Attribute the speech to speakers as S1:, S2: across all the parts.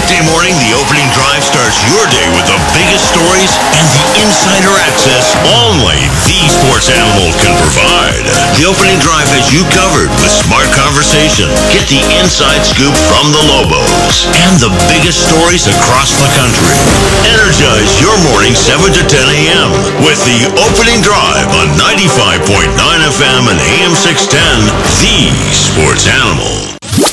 S1: Weekday morning, the opening drive starts your day with the biggest stories and the insider access only the Sports Animal can provide. The opening drive has you covered with smart conversation. Get the inside scoop from the Lobos and the biggest stories across the country. Energize your morning 7 to 10 a.m. with the opening drive on 95.9 FM and AM 610, the Sports Animal.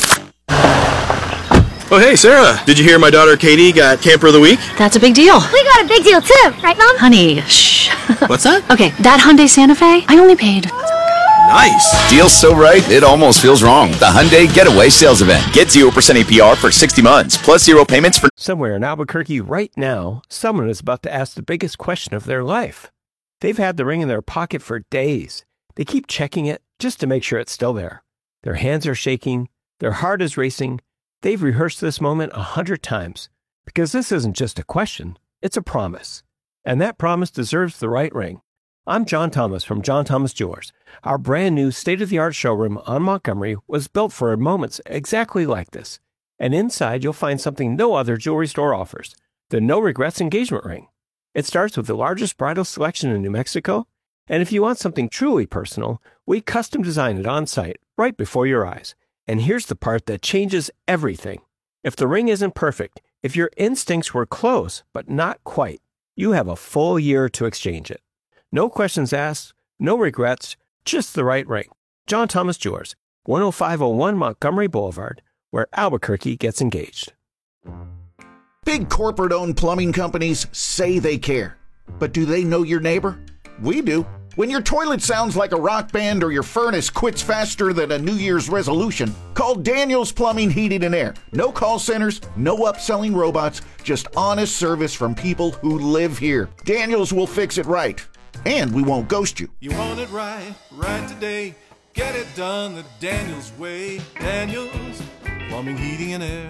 S2: Oh, hey, Sarah. Did you hear my daughter Katie got Camper of the Week?
S3: That's a big deal.
S4: We got a big deal, too. Right, Mom?
S3: Honey, shh.
S2: What's that?
S3: Okay, that Hyundai Santa Fe, I only paid.
S2: Nice.
S5: Deal so right, it almost feels wrong. The Hyundai Getaway Sales Event. Get 0% APR for 60 months, plus 0 payments for...
S6: Somewhere in Albuquerque right now, someone is about to ask the biggest question of their life. They've had the ring in their pocket for days. They keep checking it just to make sure it's still there. Their hands are shaking. Their heart is racing. They've rehearsed this moment 100 times because this isn't just a question, it's a promise. And that promise deserves the right ring. I'm John Thomas from John Thomas Jewelers. Our brand new state-of-the-art showroom on Montgomery was built for moments exactly like this. And inside you'll find something no other jewelry store offers, the No Regrets engagement ring. It starts with the largest bridal selection in New Mexico. And if you want something truly personal, we custom design it on site right before your eyes. And here's the part that changes everything. If the ring isn't perfect, if your instincts were close but not quite, you have a full year to exchange it. No questions asked, no regrets, just the right ring. John Thomas Jewelers, 10501 Montgomery Boulevard, where Albuquerque gets engaged.
S7: Big corporate-owned plumbing companies say they care. But do they know your neighbor? We do. When your toilet sounds like a rock band or your furnace quits faster than a New Year's resolution, call Daniels Plumbing, Heating, and Air. No call centers, no upselling robots, just honest service from people who live here. Daniels will fix it right, and we won't ghost you.
S8: You want it right today. Get it done the Daniels way. Daniels Plumbing, Heating, and Air.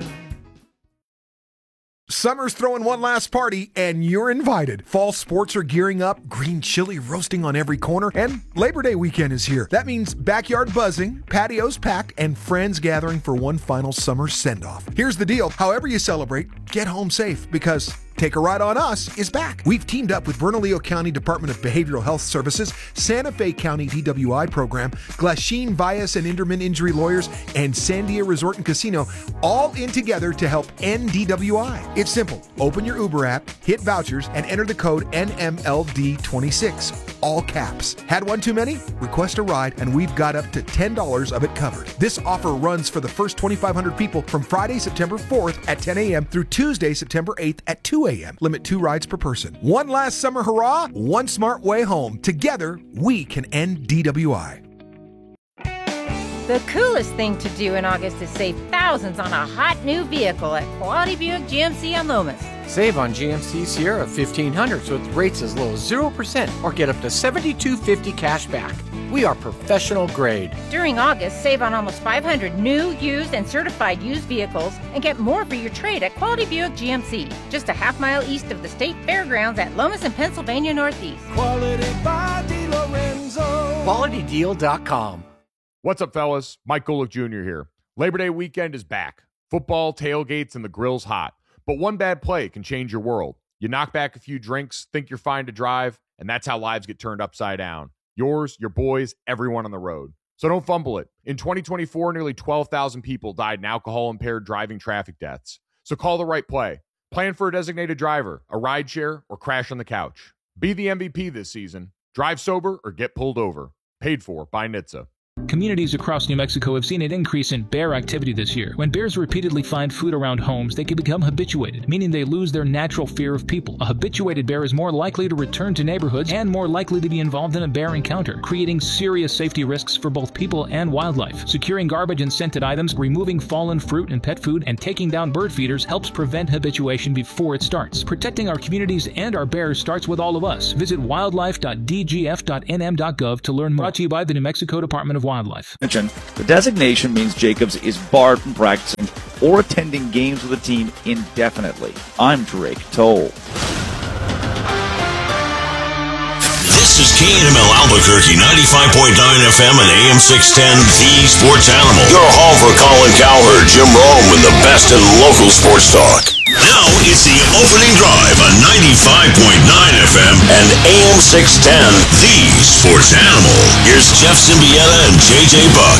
S9: Summer's throwing one last party, and you're invited. Fall sports are gearing up, green chili roasting on every corner, and Labor Day weekend is here. That means backyard buzzing, patios packed, and friends gathering for one final summer send-off. Here's the deal. However you celebrate, get home safe, because Take a Ride on Us is back. We've teamed up with Bernalillo County Department of Behavioral Health Services, Santa Fe County DWI Program, Glasheen Bias and Inderman Injury Lawyers, and Sandia Resort and Casino, all in together to help end DWI. It's simple. Open your Uber app, hit vouchers, and enter the code NMLD26. All caps. Had one too many? Request a ride, and we've got up to $10 of it covered. This offer runs for the first 2,500 people from Friday, September 4th at 10 a.m. through Tuesday, September 8th at 2 a.m. Limit 2 rides per person. One last summer hurrah, one smart way home. Together, we can end DWI.
S10: The coolest thing to do in August is save thousands on a hot new vehicle at Quality Buick GMC on Lomas.
S11: Save on GMC Sierra 1500 with rates as low as 0% or get up to $7,250 cash back. We are professional grade.
S10: During August, save on almost 500 new, used, and certified used vehicles and get more for your trade at Quality Buick GMC, just a half mile east of the State Fairgrounds at Lomas and Pennsylvania Northeast.
S8: Quality by DiLorenzo.
S11: QualityDeal.com.
S12: What's up, fellas? Mike Golick Jr. here. Labor Day weekend is back. Football, tailgates, and the grill's hot. But one bad play can change your world. You knock back a few drinks, think you're fine to drive, and that's how lives get turned upside down. Yours, your boys, everyone on the road. So don't fumble it. In 2024, nearly 12,000 people died in alcohol-impaired driving traffic deaths. So call the right play. Plan for a designated driver, a rideshare, or crash on the couch. Be the MVP this season. Drive sober or get pulled over. Paid for by NHTSA.
S13: Communities across New Mexico have seen an increase in bear activity this year. When bears repeatedly find food around homes, they can become habituated, meaning they lose their natural fear of people. A habituated bear is more likely to return to neighborhoods and more likely to be involved in a bear encounter, creating serious safety risks for both people and wildlife. Securing garbage and scented items, removing fallen fruit and pet food, and taking down bird feeders helps prevent habituation before it starts. Protecting our communities and our bears starts with all of us. Visit wildlife.dgf.nm.gov to learn more. Brought to you by the New Mexico Department of Wildlife.
S5: The designation means Jacobs is barred from practicing or attending games with the team indefinitely. I'm Drake Toll.
S1: This is KNML Albuquerque, 95.9 FM and AM 610, the Sports Animal. Your home for Colin Cowherd, Jim Rome, and the best in local sports talk. It's the opening drive on 95.9 FM and AM 610, the Sports Animal. Here's Jeff Symbieta and JJ Buck.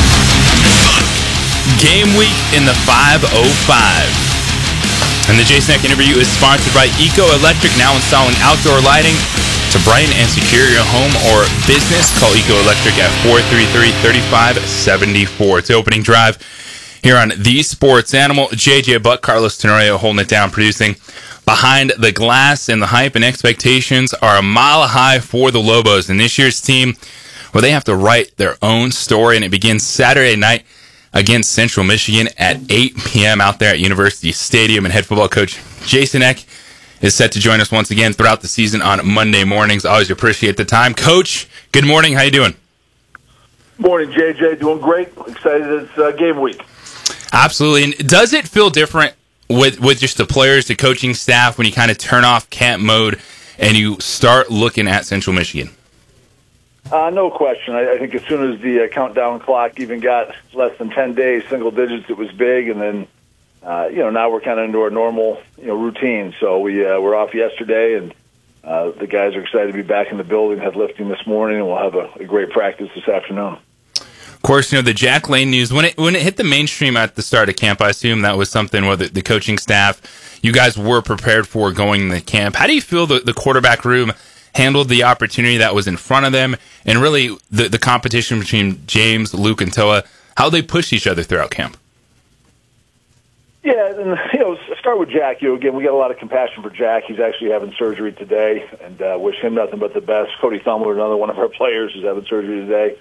S14: Game week in the 505. And the Jason Eck interview is sponsored by Eco Electric, now installing outdoor lighting to brighten and secure your home or business. Call Eco Electric at 433-3574. It's the opening drive here on The Sports Animal. JJ Buck, Carlos Tenorio holding it down, producing Behind the Glass, and the hype and expectations are a mile high for the Lobos. And this year's team, well, they have to write their own story, and it begins Saturday night against Central Michigan at 8 p.m. out there at University Stadium. And head football coach Jason Eck is set to join us once again throughout the season on Monday mornings. Always appreciate the time. Coach, good morning. How you doing?
S15: Morning, JJ. Doing great. Excited it's game week.
S14: Absolutely. And does it feel different with just the players, the coaching staff, when you kind of turn off camp mode and you start looking at Central Michigan?
S15: No question. I think as soon as the countdown clock even got less than 10 days, single digits, it was big. And then, now we're kind of into our normal, routine. So we're off yesterday, and the guys are excited to be back in the building, had lifting this morning, and we'll have a great practice this afternoon.
S14: Of course, the Jack Lane news, when it hit the mainstream at the start of camp, I assume that was something where the coaching staff, you guys were prepared for going to camp. How do you feel the quarterback room handled the opportunity that was in front of them, and really the competition between James, Luke, and Toa, how they pushed each other throughout camp?
S15: Yeah, and start with Jack. Again, we got a lot of compassion for Jack. He's actually having surgery today, and wish him nothing but the best. Cody Thumler, another one of our players, is having surgery today.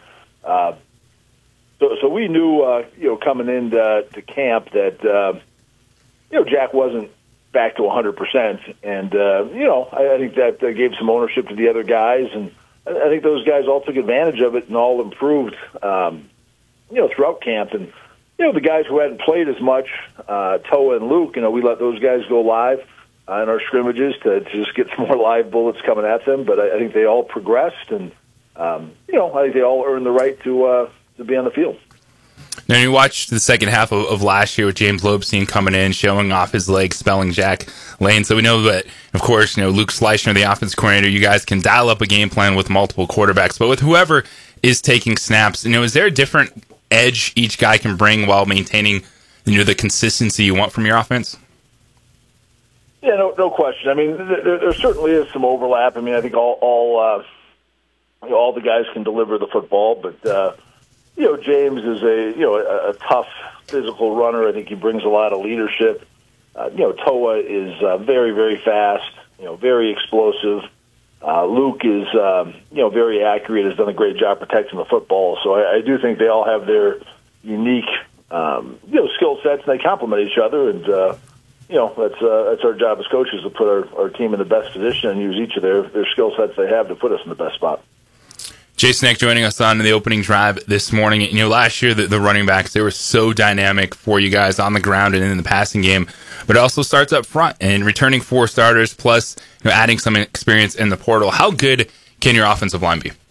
S15: So we knew, coming into camp that, Jack wasn't back to 100%, and I think that gave some ownership to the other guys, and I think those guys all took advantage of it and all improved, throughout camp. And the guys who hadn't played as much, Toa and Luke, we let those guys go live in our scrimmages to just get some more live bullets coming at them. But I think they all progressed, and I think they all earned the right to be on the field.
S14: Now, you watched the second half of last year with James Lobstein coming in, showing off his legs, spelling Jack Lane. So we know that, of course, Luke Schleicher, the offense coordinator, you guys can dial up a game plan with multiple quarterbacks. But with whoever is taking snaps, is there a different edge each guy can bring while maintaining, the consistency you want from your offense?
S15: Yeah, no question. I mean, there certainly is some overlap. I mean, I think all the guys can deliver the football, but James is a tough physical runner. I think he brings a lot of leadership. Toa is very, very fast, very explosive. Luke is, very accurate, has done a great job protecting the football. So I do think they all have their unique, skill sets, and they complement each other. And, that's our job as coaches, to put our team in the best position and use each of their skill sets they have to put us in the best spot.
S14: Jason Eck joining us on the opening drive this morning. Last year, the running backs, they were so dynamic for you guys on the ground and in the passing game, but it also starts up front and returning 4 starters, plus adding some experience in the portal. How good can your offensive line be?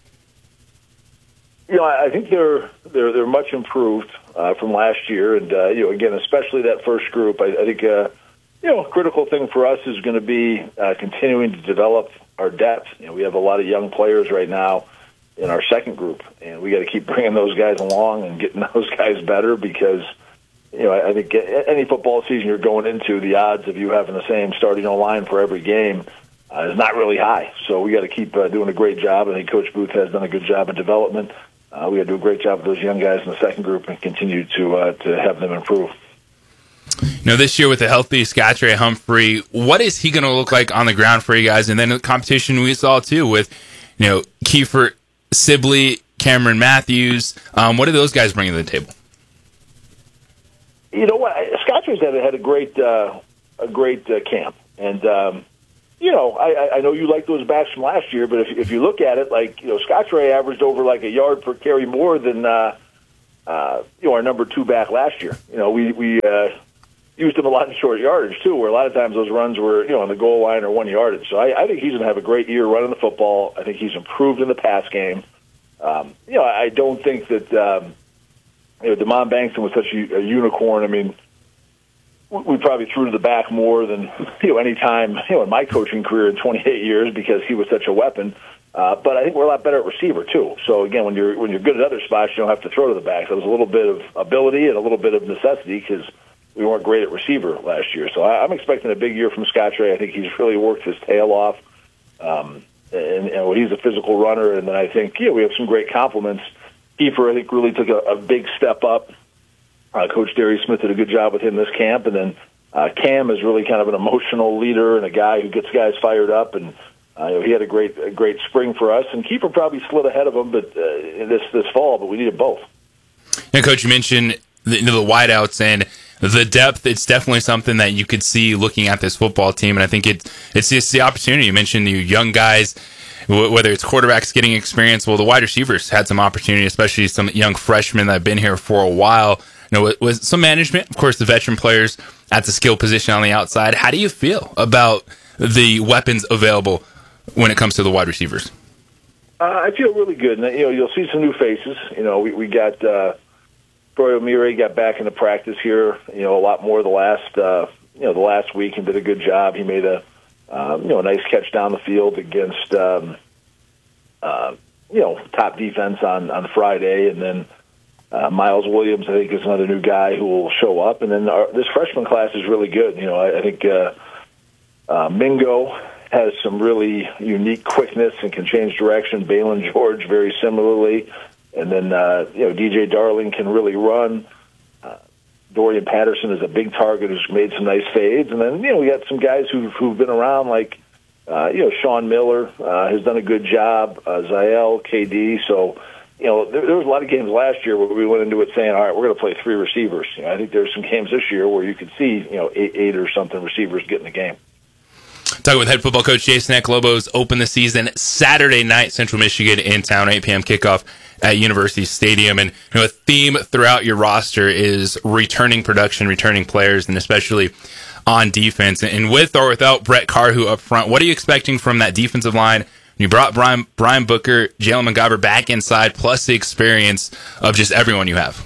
S15: I think they're much improved from last year, and again, especially that first group. I think a critical thing for us is going to be continuing to develop our depth. We have a lot of young players right now in our second group, and we got to keep bringing those guys along and getting those guys better, because I think any football season you're going into, the odds of you having the same starting line for every game is not really high. So we got to keep doing a great job. I think Coach Booth has done a good job in development. We got to do a great job with those young guys in the second group and continue to have them improve.
S14: This year with the healthy Scottre Humphrey, what is he going to look like on the ground for you guys? And then the competition we saw too with Kiefer Sibley, Cameron Matthews. What do those guys bring to the table?
S15: You know what? Scott's had a great camp, and I know you like those backs from last year, but if you look at it, Scotch averaged over a yard per carry more than our number 2 back last year. We used him a lot in short yardage too, where a lot of times those runs were on the goal line or 1 yardage. So I think he's going to have a great year running the football. I think he's improved in the pass game. I don't think that Damon Bankston was such a unicorn. I mean, we probably threw to the back more than any time in my coaching career in 28 years because he was such a weapon. But I think we're a lot better at receiver too. So again, when you're good at other spots, you don't have to throw to the back. So there's a little bit of ability and a little bit of necessity because we weren't great at receiver last year. So I'm expecting a big year from Scottrade. I think he's really worked his tail off, and he's a physical runner. And then I think we have some great compliments. Kiefer, I think, really took a big step up. Coach Darius Smith did a good job with him this camp, and then Cam is really kind of an emotional leader and a guy who gets guys fired up. And he had a great spring for us. And Kiefer probably slid ahead of him, but this fall. But we needed both.
S14: And Coach, you mentioned the wideouts and the depth. It's definitely something that you could see looking at this football team, and I think it's just the opportunity. You mentioned the young guys, whether it's quarterbacks getting experience. Well, the wide receivers had some opportunity, especially some young freshmen that have been here for a while. With some management, of course, the veteran players at the skill position on the outside. How do you feel about the weapons available when it comes to the wide receivers?
S15: I feel really good. And, you'll see some new faces. We got Troy O'Meara got back into practice here. A lot more the last week and did a good job. He made a nice catch down the field against top defense on Friday, and then. Miles Williams, I think, is another new guy who will show up. And then this freshman class is really good. I think Mingo has some really unique quickness and can change direction. Balin George very similarly. And then, DJ Darling can really run. Dorian Patterson is a big target who's made some nice fades. And then, we got some guys who've been around like, Sean Miller has done a good job, Zael, KD. So, there was a lot of games last year where we went into it saying, all right, we're going to play three receivers. I think there's some games this year where you could see, eight or something receivers get in the game.
S14: Talking with head football coach Jason Eck. Lobos open the season Saturday night, Central Michigan in town, 8 p.m. kickoff at University Stadium. And a theme throughout your roster is returning production, returning players, and especially on defense. And with or without Brett Carhu up front, what are you expecting from that defensive line? You brought Brian Booker, Jalen McGovern back inside, plus the experience of just everyone you have.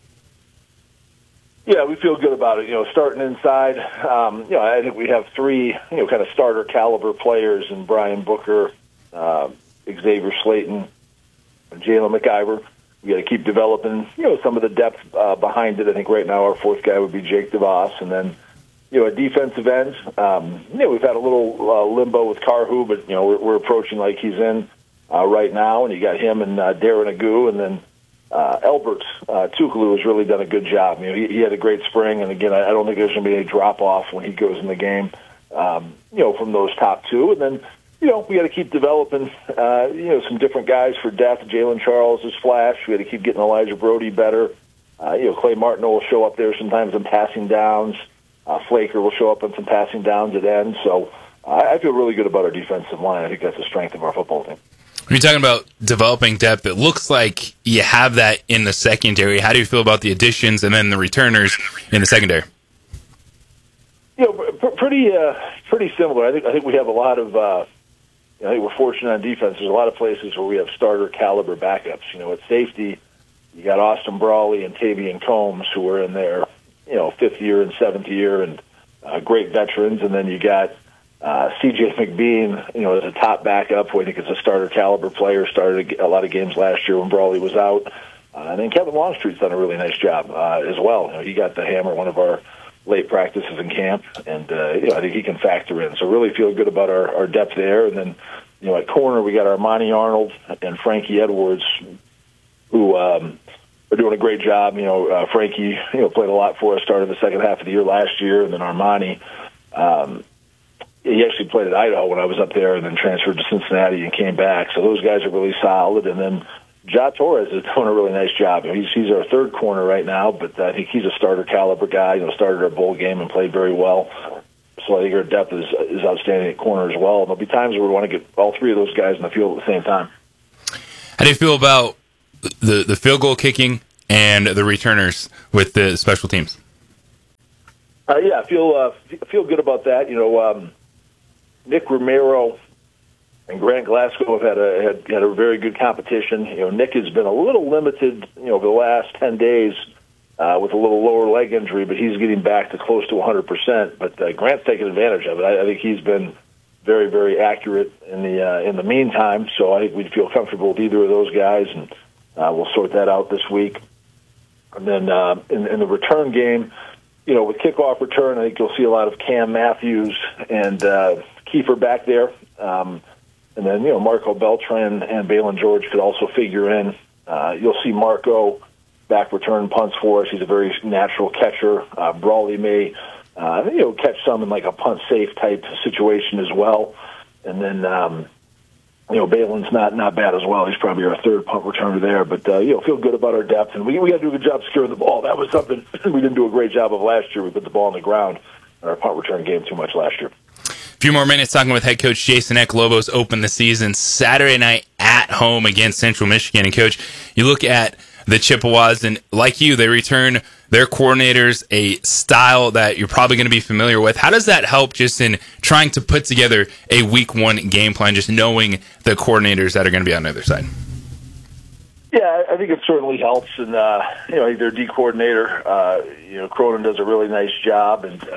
S15: Yeah, we feel good about it. Starting inside, I think we have three, kind of starter caliber players in Brian Booker, Xavier Slayton, and Jalen McIver. We got to keep developing, some of the depth behind it. I think right now our fourth guy would be Jake DeVos, and then. A defensive end. We've had a little limbo with Carhu, but we're approaching like he's in right now, and you got him and Darren Agu, and then Elbert Tukulu has really done a good job. He had a great spring, and again, I don't think there's going to be any drop off when he goes in the game. From those top two, and then we got to keep developing. Some different guys for depth. Jalen Charles is flash. We got to keep getting Elijah Brody better. Clay Martin will show up there sometimes in passing downs. Flaker will show up on some passing downs at end. So I feel really good about our defensive line. I think that's the strength of our football team.
S14: When you're talking about developing depth, it looks like you have that in the secondary. How do you feel about the additions and then the returners in the secondary?
S15: Pretty similar. I think we have a lot of. I think we're fortunate on defense. There's a lot of places where we have starter caliber backups. At safety, you got Austin Brawley and Tavian Combs who are in there. Fifth year and seventh year, and great veterans. And then you got C.J. McBean, as a top backup, who I think is a starter caliber player, started a lot of games last year when Brawley was out. And then Kevin Longstreet's done a really nice job as well. He got the hammer one of our late practices in camp, and I think he can factor in. So really feel good about our depth there. And then, at corner, we got Armani Arnold and Frankie Edwards, who are doing a great job. Frankie, played a lot for us, started the second half of the year last year, and then Armani, he actually played at Idaho when I was up there and then transferred to Cincinnati and came back. So those guys are really solid. And then Ja Torres is doing a really nice job. He's our third corner right now, but I think he's a starter caliber guy. Started our bowl game and played very well. So I think our depth is outstanding at corner as well. And there'll be times where we want to get all three of those guys in the field at the same time.
S14: How do you feel about the field goal kicking and the returners with the special teams?
S15: I feel good about that. Nick Romero and Grant Glasgow have had a very good competition. Nick has been a little limited, over the last 10 days with a little lower leg injury, but he's getting back to close to 100%. But Grant's taking advantage of it. I think he's been very, very accurate in the meantime. So I think we'd feel comfortable with either of those guys, and we'll sort that out this week. And then in the return game, with kickoff return, I think you'll see a lot of Cam Matthews and Kiefer back there. And then, Marco Beltran and Balin George could also figure in. You'll see Marco back return punts for us. He's a very natural catcher. Brawley may, catch some in like a punt safe type situation as well. And then, Balin's not bad as well. He's probably our third punt returner there. But, feel good about our depth. And we got to do a good job securing the ball. That was something we didn't do a great job of last year. We put the ball on the ground in our punt return game too much last year.
S14: A few more minutes talking with head coach Jason Eck. Lobos open the season Saturday night at home against Central Michigan. And, Coach, you look at the Chippewas, and like you, they return their coordinators, a style that you're probably going to be familiar with. How does that help just in trying to put together a week one game plan, just knowing the coordinators that are going to be on the other side?
S15: Yeah, I think it certainly helps. And, their D coordinator, Cronin does a really nice job. And,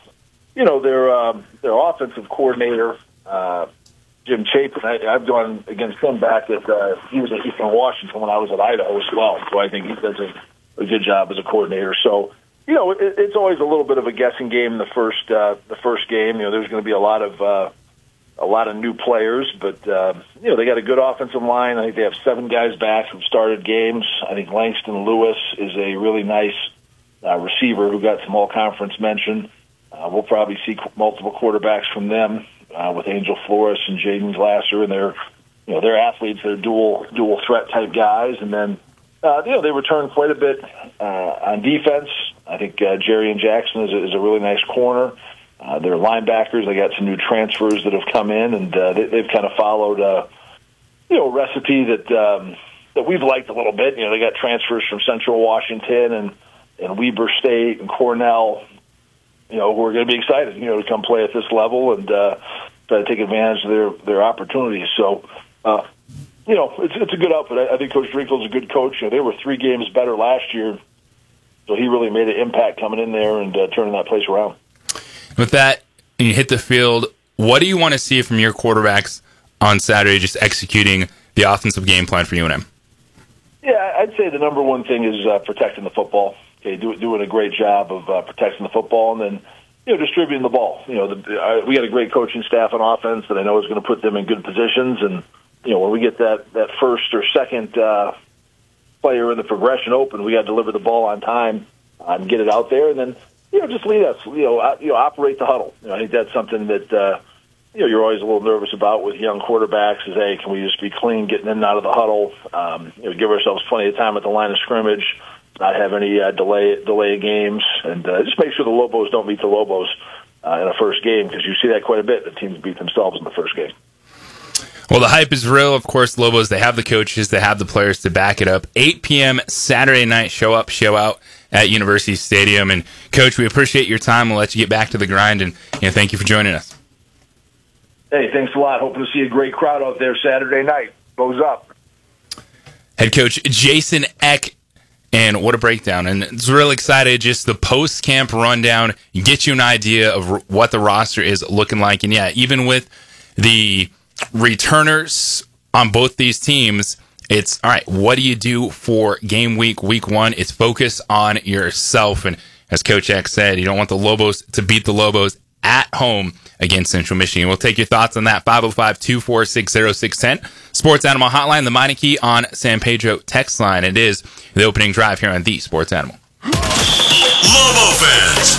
S15: their offensive coordinator, Jim Chapin, I've gone against him back at he was at Eastern Washington when I was at Idaho as well. So I think he does a good job as a coordinator. So, it's always a little bit of a guessing game in the first game. There's going to be a lot of new players, but they got a good offensive line. I think they have 7 guys back who've started games. I think Langston Lewis is a really nice receiver who got some all-conference mention. We'll probably see multiple quarterbacks from them with Angel Flores and Jaden Glasser, and they're athletes. They're dual threat type guys, and then they return quite a bit on defense. I think Jerry and Jackson is a really nice corner. Their linebackers, they got some new transfers that have come in, and they've kind of followed a recipe that we've liked a little bit. They got transfers from Central Washington and Weber State and Cornell. Who are going to be excited, to come play at this level and try to take advantage of their opportunities. So, it's a good outfit. I think Coach Drinkle's a good coach. They were 3 games better last year, so he really made an impact coming in there and turning that place around.
S14: With that, and you hit the field, what do you want to see from your quarterbacks on Saturday, just executing the offensive game plan for UNM?
S15: Yeah, I'd say the number one thing is protecting the football. Okay, doing a great job of protecting the football, and then distributing the ball. We got a great coaching staff on offense that I know is going to put them in good positions. And when we get that first or second player in the progression open, we got to deliver the ball on time and get it out there, and then just lead us. Operate the huddle. I think that's something that you're always a little nervous about with young quarterbacks. Is can we just be clean getting in and out of the huddle? Give ourselves plenty of time at the line of scrimmage. Not have any delay games, and just make sure the Lobos don't beat the Lobos in a first game, because you see that quite a bit. The teams beat themselves in the first game.
S14: Well, the hype is real. Of course, Lobos, they have the coaches, they have the players to back it up. 8 p.m. Saturday night, show up, show out at University Stadium. And, Coach, we appreciate your time. We'll let you get back to the grind, and thank you for joining us.
S15: Hey, thanks a lot. Hoping to see a great crowd out there Saturday night. Goes up.
S14: Head coach Jason Eck. And what a breakdown. And it's really excited, just the post-camp rundown, get you an idea of what the roster is looking like. And, yeah, even with the returners on both these teams, it's, all right, what do you do for game week 1? It's focus on yourself. And as Coach X said, you don't want the Lobos to beat the Lobos at home against Central Michigan. We'll take your thoughts on that. 505-246-0610. Sports Animal Hotline, the Meineke on San Pedro text line. It is the opening drive here on the Sports Animal.
S1: Lobo fans,